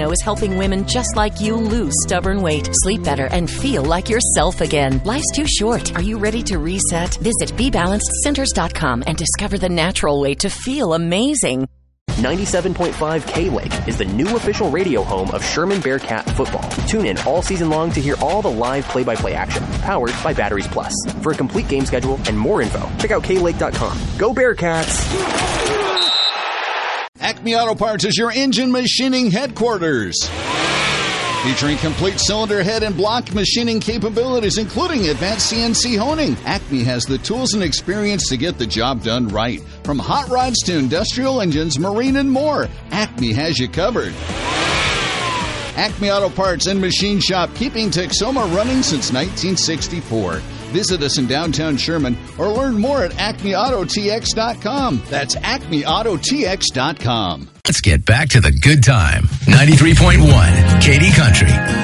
Nano is helping women just like you lose stubborn weight, sleep better, and feel like yourself again. Life's too short. Are you ready to reset? Visit BeBalancedCenters.com and discover the natural way to feel amazing. 97.5 K-Lake is the new official radio home of Sherman Bearcat football. Tune in all season long to hear all the live play-by-play action, powered by Batteries Plus. For a complete game schedule and more info, check out klake.com. Go Bearcats! Acme Auto Parts is your engine machining headquarters. Featuring complete cylinder head and block machining capabilities, including advanced CNC honing. Acme has the tools and experience to get the job done right. From hot rods to industrial engines, marine, and more, Acme has you covered. Acme Auto Parts and Machine Shop, keeping Texoma running since 1964. Visit us in downtown Sherman or learn more at acmeautotx.com. That's acmeautotx.com. Let's get back to the good time. 93.1 Katy Country.